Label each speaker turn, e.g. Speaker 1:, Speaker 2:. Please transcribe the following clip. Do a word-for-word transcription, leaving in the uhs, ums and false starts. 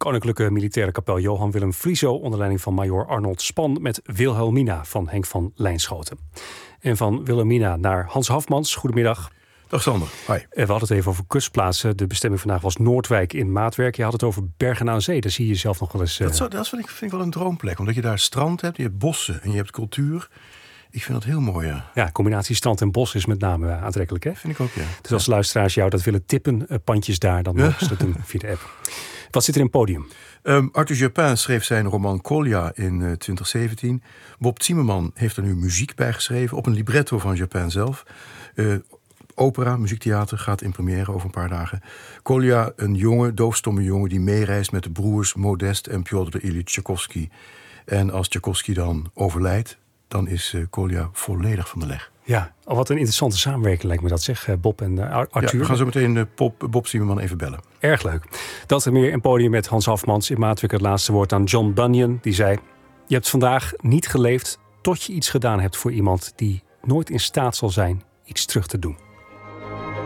Speaker 1: Koninklijke Militaire Kapel Johan Willem Frieso onder leiding van majoor Arnold Span met Wilhelmina van Henk van Lijnschoten. En van Wilhelmina naar Hans Hafmans. Goedemiddag.
Speaker 2: Dag Sander. Hi.
Speaker 1: We hadden het even over kustplaatsen. De bestemming vandaag was Noordwijk in Maatwerk. Je had het over Bergen aan Zee. Daar zie je jezelf nog wel eens... Uh...
Speaker 2: Dat, zou, dat vind, ik, vind ik wel een droomplek. Omdat je daar strand hebt, je hebt bossen en je hebt cultuur. Ik vind dat heel mooi, ja.
Speaker 1: Ja, combinatie strand en bos is met name aantrekkelijk, hè?
Speaker 2: Vind ik ook, ja.
Speaker 1: Dus als luisteraars jou dat willen tippen, uh, pandjes daar, dan mogen ze dat doen via de app. Wat zit er in het podium?
Speaker 2: Um, Arthur Japin schreef zijn roman Kolja in uh, twintig zeventien. Bob Zimmerman heeft er nu muziek bij geschreven op een libretto van Japin zelf. Uh, opera, muziektheater gaat in première over een paar dagen. Kolja, een jonge, doofstomme jongen die meereist met de broers Modest en Pjotr Ilyich Tchaikovsky. En als Tchaikovsky dan overlijdt, dan is uh, Kolja volledig van de leg.
Speaker 1: Ja, oh, wat een interessante samenwerking lijkt me dat, zeg, Bob en uh, Arthur.
Speaker 2: Ja, we gaan zo meteen uh, Bob, Bob Zimmerman even bellen.
Speaker 1: Erg leuk. Dat er meer in podium met Hans Hafmans. In Maatwerk het laatste woord aan John Bunyan. Die zei, je hebt vandaag niet geleefd tot je iets gedaan hebt voor iemand die nooit in staat zal zijn iets terug te doen.